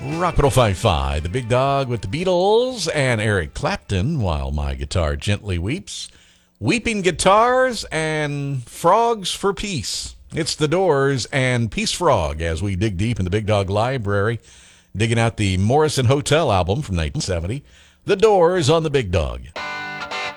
Rock 105.5, the big dog with the Beatles and Eric Clapton, While My Guitar Gently Weeps. Weeping Guitars and Frogs for Peace. It's The Doors and Peace Frog as we dig deep in the Big Dog Library, digging out the Morrison Hotel album from 1970. The Doors on the Big Dog.